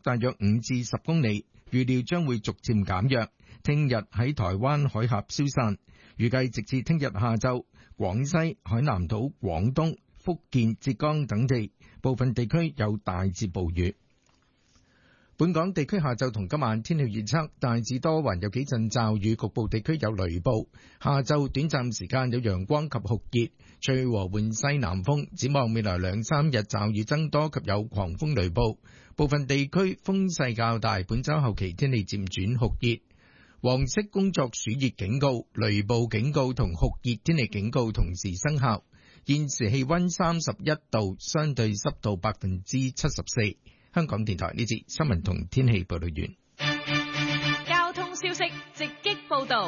大約5至10公里，預料將會逐漸減弱。聽日喺台灣海峽消散，預計直至聽日下晝，廣西、海南島、廣東、福建、浙江等地部分地區有大致暴雨。本港地區下晝同今晚天氣預測，大致多雲，有幾陣驟雨，局部地區有雷暴。下晝短暫時間有陽光及酷熱，吹和緩西南風。展望未來2、3日驟雨增多及有狂風雷暴，部分地區風勢較大。本週後期天氣漸轉酷熱，黃色工作暑熱警告、雷暴警告同酷熱天氣警告同時生效。現時氣溫31度，相對濕度74%。香港電台呢節新聞同天氣報道完。 交通消息直擊報道。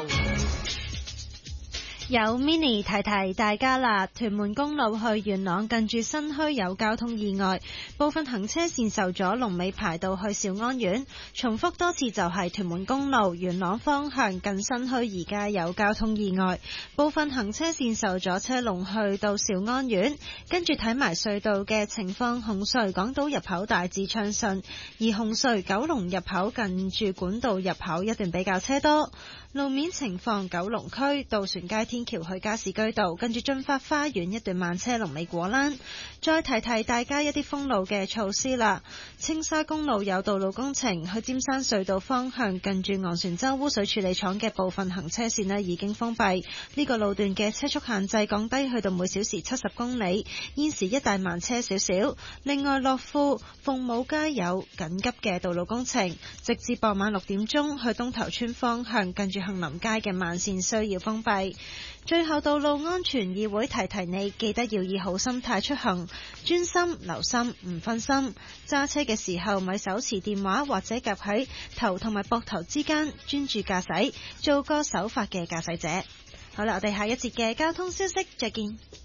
有 Mini 提提大家啦，屯門公路去元朗近住新墟有交通意外，部分行車線受阻，龍尾排到去兆安苑。重複多次，就係屯門公路元朗方向近新墟而家有交通意外，部分行車線受阻，車龍去到兆安苑。跟住睇埋隧道嘅情況，紅隧港島入口大致暢順，而紅隧九龍入口近住管道入口一段比較車多。路面情況，九龍區渡船街天橋去加士居道，跟住駿發花園一段慢車龍尾果欄。再提提大家一啲封路嘅措施啦。青沙公路有道路工程，去尖山隧道方向近住昂船洲污水處理廠嘅部分行車線已經封閉，呢個路段嘅車速限制降低去到每小時70公里，現時一帶慢車少少。另外，樂富鳳舞街有緊急嘅道路工程，直至傍晚6點鐘，去東頭村方向近住杏林街嘅慢線需要封閉。最後，道路安全議會提提你，記得要以好心態出行，專心留心唔分心。揸車嘅時候咪手持電話或者夾喺頭同埋膊頭之間，專注駕駛，做個守法嘅駕駛者。好啦，我哋下一節嘅交通消息再見。